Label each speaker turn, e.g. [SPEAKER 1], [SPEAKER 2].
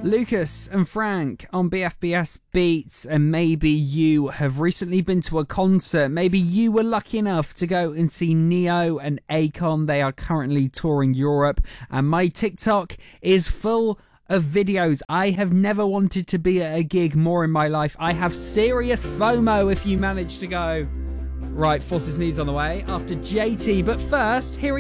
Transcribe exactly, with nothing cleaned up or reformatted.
[SPEAKER 1] Lucas and Frank on B F B S Beats, and maybe you have recently been to a concert. Maybe you were lucky enough to go and see Neo and Akon. They are currently touring Europe, and my TikTok is full of videos. I have never wanted to be at a gig more in my life. I have serious FOMO if you manage to go. Right, Forces Knees on the way after J T, but first, here